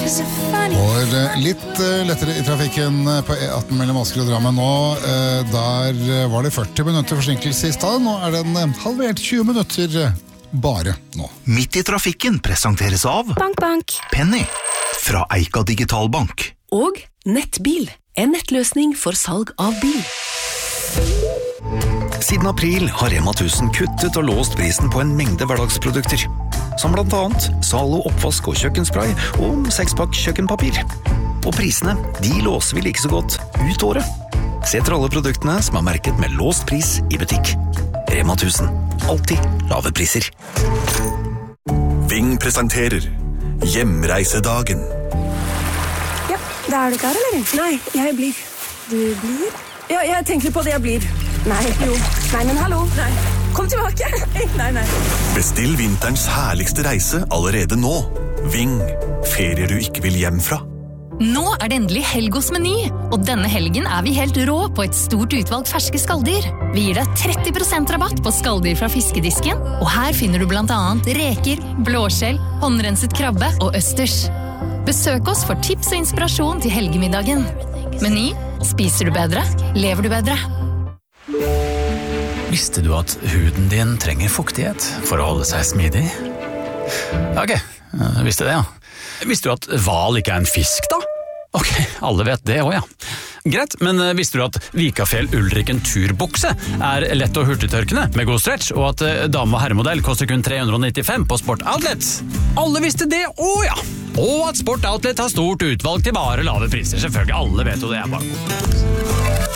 Og litt lettere I trafikken på E18 mellom Asker og Drammen nå. Der var det 40 minutter forsinkelse I stedet. Nå den halvert 20 minutter bare nå. Midt I trafikken presenteres av Bank, bank. Penny fra Eika Digitalbank. Og Nettbil, en nettløsning for salg av bil. Siden april har Rema 1000 kuttet og låst prisen på en mengde hverdagsprodukter, som blant annet Zalo oppvask og kjøkkenspray og 6-pakk kjøkkenpapir. Og prisene, de låser vi like så godt ut året. Se etter alle produktene som er merket med låst pris I butikk. Rema 1000, alltid lave priser. Ving presenterer Hjemreisedagen. Ja, da du klar, eller? Nei, jeg blir. Du blir? Ja, jeg tenker på det jeg blir. Nei, jo. Nei, men hallo. Nei. Kom tilbake. Nei. Bestill vinterens herligste reise allerede nå. Ving, ferier du ikke vil hjem fra. Nå det endelig helg hos Meny, og denne helgen vi helt rå på et stort utvalg ferske skalldyr. Vi gir deg 30% rabatt på skalldyr fra fiskedisken, og her finner du blant annet reker, blåskjell, håndrenset krabbe og østers. Besøk oss for tips og inspirasjon til helgemiddagen. Meny, spiser du bedre, lever du bedre. Visste du at huden din trenger fuktighet for å holde seg smidig? Ok, visste det, ja. Visste du at hval ikke en fisk, da? Ok, alle vet det også, ja. Greit, men visste du at Vikafjell Ulriken turbukse lett og hurtigtørkende med god stretch, og at dame- og herremodell koster kun 395 på Sport Outlet? Alle visste det også, ja. Og at Sport Outlet har stort utvalg til bare lave priser. Selvfølgelig, alle vet jo det bare.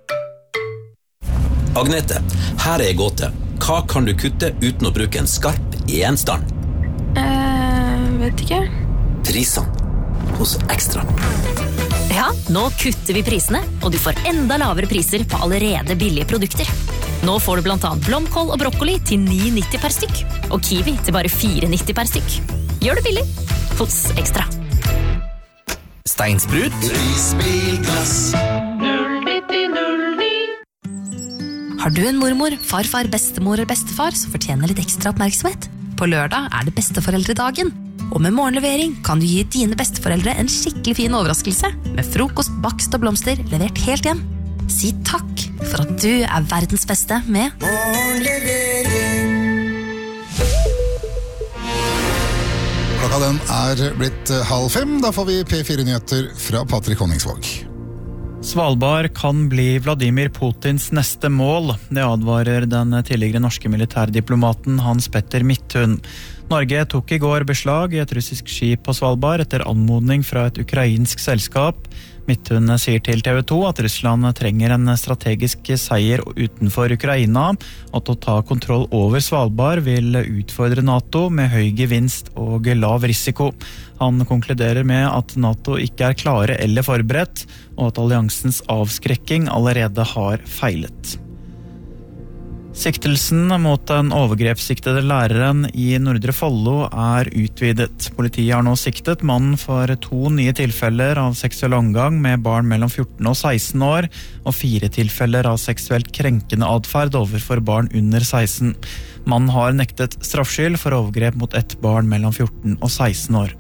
Agnete, her gåte. Hva kan du kutte uten å bruke en skarp gjenstand? Vet ikke. Prisene hos Ekstra. Ja, nå kutter vi prisene, og du får enda lavere priser på allerede billige produkter. Nå får du blant annet blomkål og brokkoli til 9,90 per stykk, og kiwi til bare 4,90 per stykk. Gjør det billig hos Ekstra. Steinsprut. Prisbilglass. 09009. Har du en mormor, farfar, bestemor eller bestefar som fortjener litt ekstra oppmerksomhet? På lørdag det besteforeldredagen. Og med morgenlevering kan du gi dine besteforeldre en skikkelig fin overraskelse med frokost, bakst og blomster levert helt hjem. Si takk for at du verdens beste med morgenlevering. Klokka den blitt 4:30. Da får vi P4-nyheter fra Patrick Honningsvåg. Svalbard kan bli Vladimir Putins neste mål. Det advarer den tidligere norske militærdiplomaten Hans Petter Midthun. Norge tok I går beslag I et russisk skip på Svalbard etter anmodning fra et ukrainsk selskap. Midthun sier til TV 2 at Russland trenger en strategisk seier utenfor Ukraina, og at å ta kontroll over Svalbard vil utfordre NATO med høy gevinst og lav risiko. Han konkluderer med at NATO ikke klare eller forberedt, og at alliansens avskrekking allerede har feilet. Siktelsen mot den overgrepssiktede læreren I Nordre Follo utvidet. Politiet har nå siktet mannen for 2 nye tilfeller av seksuell omgang med barn mellom 14 og 16 år, og 4 tilfeller av seksuelt krenkende adferd overfor barn under 16. Mannen har nektet straffskyld for overgrep mot ett barn mellom 14 og 16 år.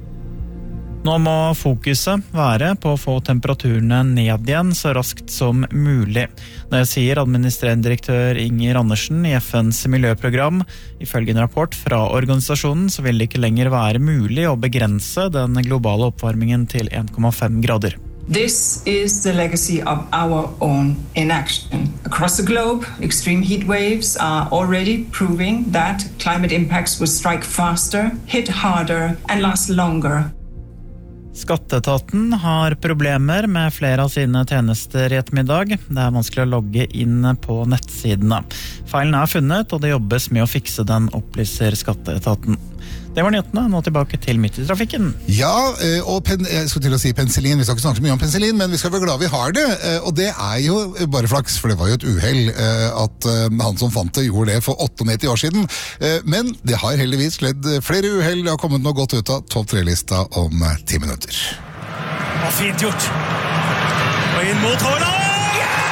Nå må fokuset være på å få temperaturene ned igjen så raskt som mulig. Det sier administrerende direktør Inger Andersen I FNs miljøprogram. Ifølge en rapport fra organisasjonen så vil det ikke lenger være mulig å begrense den globale oppvarmingen til 1,5 grader. This is the legacy of our own inaction. Across the globe, extreme heat waves are already proving that climate impacts will strike faster, hit harder and last longer. Skatteetaten har problemer med flere av sine tjenester I ettermiddag. Det vanskelig å logge inn på nettsidene. Feilen funnet, og det jobbes med å fikse den, opplyser Skatteetaten. Det var nyhetene, nå tilbake til Midt I trafikken. Ja, og jeg skulle til å si penicillin. Vi skal ikke snakke så mye om penicillin, men vi skal være glad vi har det. Og det jo bare flaks, for det var jo et uheld at han som fant det gjorde det for 98 år siden. Men det har heldigvis ledd flere uheld. Det har kommet noe godt ut av topp 3-lista om 10 minutter. Fint gjort. Og inn mot Haaland!